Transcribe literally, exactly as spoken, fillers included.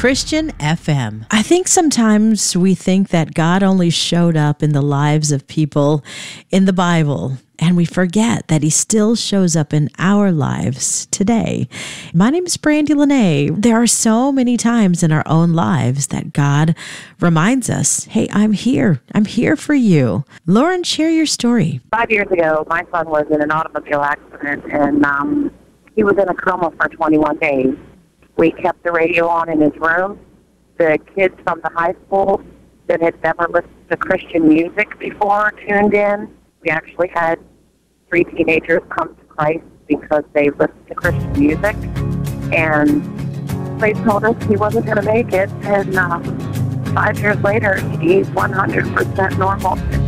Christian F M. I think sometimes we think that God only showed up in the lives of people in the Bible, and we forget that he still shows up in our lives today. My name is Brandy Lene. There are so many times in our own lives that God reminds us, hey, I'm here. I'm here for you. Lauren, share your story. Five years ago, my son was in an automobile accident, and um, he was in a coma for twenty-one days. We kept the radio on in his room. The kids from the high school that had never listened to Christian music before tuned in. We actually had three teenagers come to Christ because they listened to Christian music. And they told us he wasn't going to make it. And uh, five years later, he's one hundred percent normal.